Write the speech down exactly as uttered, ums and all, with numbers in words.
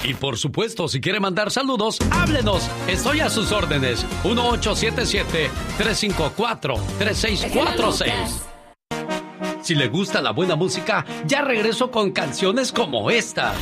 Y por supuesto, si quiere mandar saludos, háblenos. Estoy a sus órdenes. uno ocho siete siete, tres cinco cuatro, tres seis cuatro seis. Si le gusta la buena música, ya regreso con canciones como esta.